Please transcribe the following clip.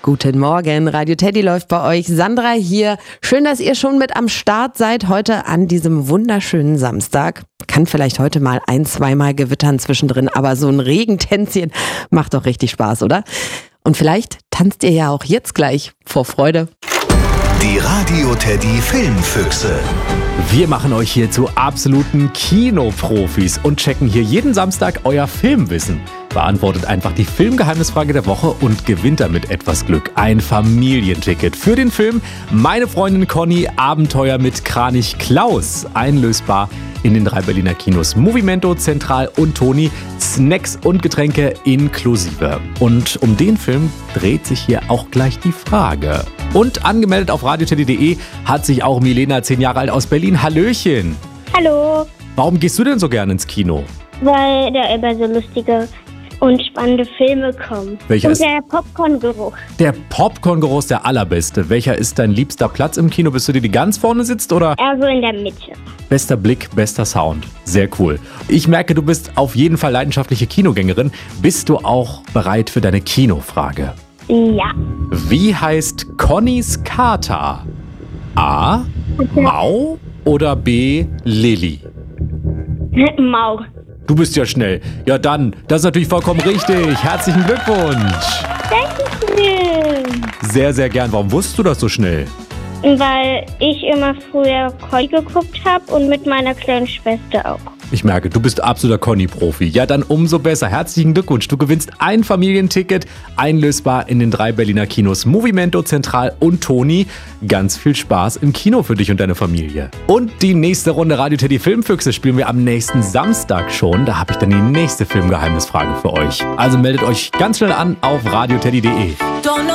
Guten Morgen, Radio Teddy läuft bei euch. Sandra hier. Schön, dass ihr schon mit am Start seid heute an diesem wunderschönen Samstag. Kann vielleicht heute mal 1-2 Mal gewittern zwischendrin, aber so ein Regentänzchen macht doch richtig Spaß, oder? Und vielleicht tanzt ihr ja auch jetzt gleich vor Freude. Die Radio Teddy Filmfüchse. Wir machen euch hier zu absoluten Kinoprofis und checken hier jeden Samstag euer Filmwissen. Beantwortet einfach die Filmgeheimnisfrage der Woche und gewinnt damit etwas Glück. Ein Familienticket für den Film Meine Freundin Conny, Abenteuer mit Kranich Klaus. Einlösbar in den 3 Berliner Kinos Movimento, Zentral und Toni. Snacks und Getränke inklusive. Und um den Film dreht sich hier auch gleich die Frage. Und angemeldet auf radioteddy.de hat sich auch Milena, 10 Jahre alt aus Berlin. Hallöchen. Hallo. Warum gehst du denn so gerne ins Kino? Weil da immer so lustige und spannende Filme kommen. Welcher und ist der Popcorn-Geruch. der Popcorn-Geruch ist der allerbeste? Welcher ist dein liebster Platz im Kino? Bist du dir die ganz vorne sitzt oder? Also in der Mitte. Bester Blick, bester Sound. Sehr cool. Ich merke, du bist auf jeden Fall leidenschaftliche Kinogängerin. Bist du auch bereit für deine Kinofrage? Ja. Wie heißt Connys Kater? A. Mau oder B. Lilly? Mau. Du bist ja schnell. Ja dann, das ist natürlich vollkommen richtig. Herzlichen Glückwunsch. Dankeschön. Sehr, sehr gern. Warum wusstest du das so schnell? Weil ich immer früher Conny geguckt habe und mit meiner kleinen Schwester auch. Ich merke, du bist absoluter Conny-Profi. Ja, dann umso besser. Herzlichen Glückwunsch. Du gewinnst ein Familienticket, einlösbar in den 3 Berliner Kinos Movimento, Zentral und Toni. Ganz viel Spaß im Kino für dich und deine Familie. Und die nächste Runde Radio Teddy Filmfüchse spielen wir am nächsten Samstag schon. Da habe ich dann die nächste Filmgeheimnisfrage für euch. Also meldet euch ganz schnell an auf radioteddy.de.